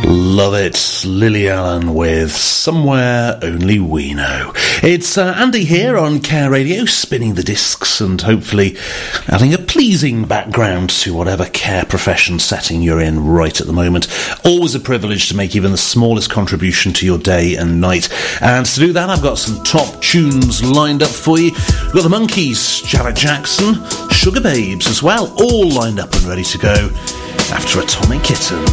Love it. Lily Allen with Somewhere Only We Know. It's Andy here on Care Radio, spinning the discs and hopefully adding a pleasing background to whatever care profession setting you're in right at the moment. Always a privilege to make even the smallest contribution to your day and night. And to do that, I've got some top tunes lined up for you. We've got the Monkees, Janet Jackson, Sugar Babes as well, all lined up and ready to go after Atomic Kitten.